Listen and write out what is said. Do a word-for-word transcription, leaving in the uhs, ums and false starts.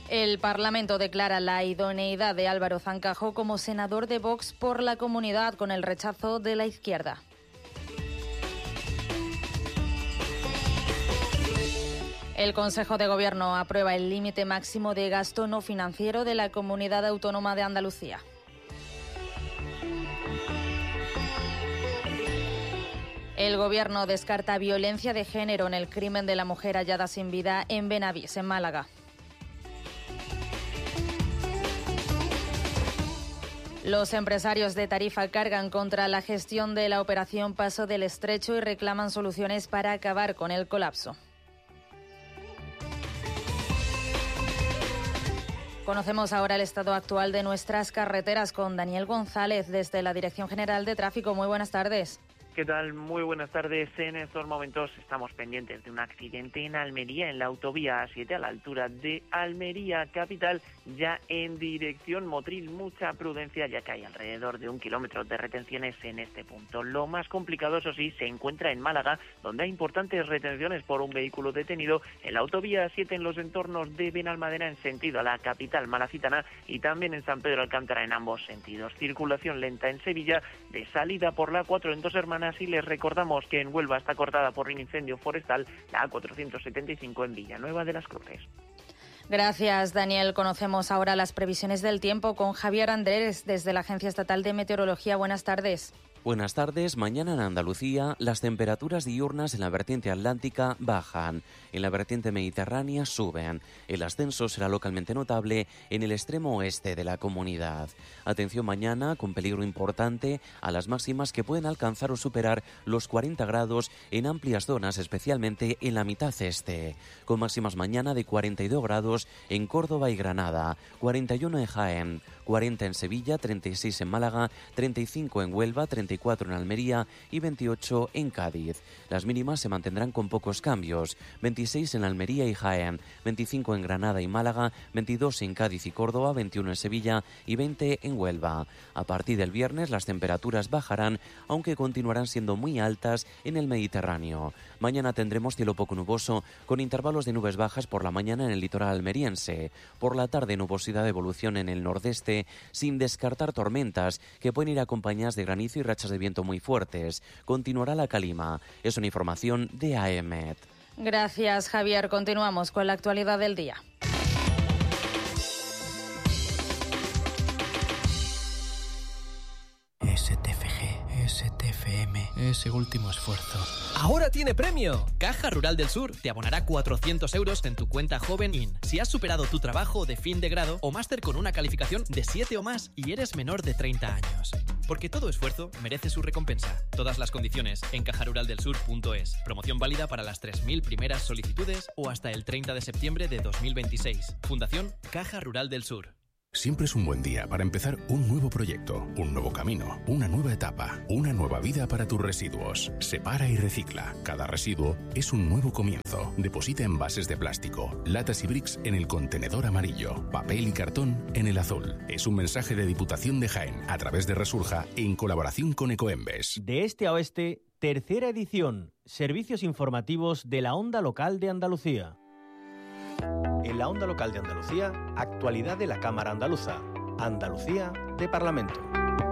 El Parlamento declara la idoneidad de Álvaro Zancajo como senador de Vox por la Comunidad, con el rechazo de la izquierda. El Consejo de Gobierno aprueba el límite máximo de gasto no financiero de la Comunidad Autónoma de Andalucía. El Gobierno descarta violencia de género en el crimen de la mujer hallada sin vida en Benavís, en Málaga. Los empresarios de Tarifa cargan contra la gestión de la operación Paso del Estrecho y reclaman soluciones para acabar con el colapso. Conocemos ahora el estado actual de nuestras carreteras con Daniel González desde la Dirección General de Tráfico. Muy buenas tardes. ¿Qué tal? Muy buenas tardes. En estos momentos estamos pendientes de un accidente en Almería, en la autovía A siete, a la altura de Almería capital, ya en dirección Motril. Mucha prudencia, ya que hay alrededor de un kilómetro de retenciones en este punto. Lo más complicado, eso sí, se encuentra en Málaga, donde hay importantes retenciones por un vehículo detenido en la autovía A siete en los entornos de Benalmádena en sentido a la capital malacitana y también en San Pedro Alcántara en ambos sentidos. Circulación lenta en Sevilla, de salida por la A cuatro en Dos Hermanas. Y les recordamos que en Huelva está cortada por un incendio forestal la A cuatrocientos setenta y cinco en Villanueva de las Cruces. Gracias, Daniel. Conocemos ahora las previsiones del tiempo con Javier Andrés desde la Agencia Estatal de Meteorología. Buenas tardes. Buenas tardes. Mañana en Andalucía las temperaturas diurnas en la vertiente atlántica bajan, en la vertiente mediterránea suben. El ascenso será localmente notable en el extremo oeste de la comunidad. Atención mañana con peligro importante a las máximas que pueden alcanzar o superar los cuarenta grados en amplias zonas, especialmente en la mitad este. Con máximas mañana de cuarenta y dos grados en Córdoba y Granada, cuarenta y uno en Jaén, cuarenta en Sevilla, treinta y seis en Málaga, treinta y cinco en Huelva, treinta y cuatro en Almería y veintiocho en Cádiz. Las mínimas se mantendrán con pocos cambios, veintiséis en Almería y Jaén, veinticinco en Granada y Málaga, veintidós en Cádiz y Córdoba, veintiuno en Sevilla y veinte en Huelva. A partir del viernes las temperaturas bajarán, aunque continuarán siendo muy altas en el Mediterráneo. Mañana tendremos cielo poco nuboso, con intervalos de nubes bajas por la mañana en el litoral almeriense. Por la tarde nubosidad de evolución en el nordeste, sin descartar tormentas que pueden ir acompañadas de granizo y rachas de viento muy fuertes. Continuará la calima. Es una información de A E M E T. Gracias, Javier. Continuamos con la actualidad del día. S T F G, S T F M, ese último esfuerzo. ¡Ahora tiene premio! Caja Rural del Sur te abonará cuatrocientos euros en tu cuenta Joven In si has superado tu trabajo de fin de grado o máster con una calificación de siete o más y eres menor de treinta años. Porque todo esfuerzo merece su recompensa. Todas las condiciones en caja rural del sur punto es. Promoción válida para las tres mil primeras solicitudes o hasta el treinta de septiembre de dos mil veintiséis. Fundación Caja Rural del Sur. Siempre es un buen día para empezar un nuevo proyecto, un nuevo camino, una nueva etapa, una nueva vida para tus residuos. Separa y recicla. Cada residuo es un nuevo comienzo. Deposita envases de plástico, latas y bricks en el contenedor amarillo, papel y cartón en el azul. Es un mensaje de Diputación de Jaén a través de Resurja en colaboración con Ecoembes. De este a oeste, tercera edición. Servicios informativos de la Onda Local de Andalucía. En la Onda Local de Andalucía, actualidad de la Cámara Andaluza. Andalucía de Parlamento.